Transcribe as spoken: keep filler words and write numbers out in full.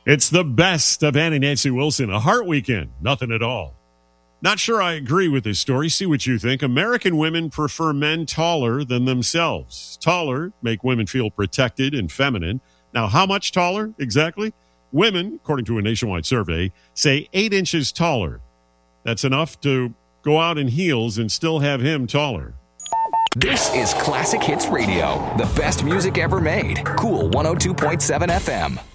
It's the best of Annie Nancy Wilson. A heart weekend. Nothing at all. Not sure I agree with this story. See what you think. American women prefer men taller than themselves. Taller make women feel protected and feminine. Now, how much taller exactly? Women, according to a nationwide survey, say eight inches taller. That's enough to go out in heels and still have him taller. This is Classic Hits Radio, the best music ever made. Cool one oh two point seven F M.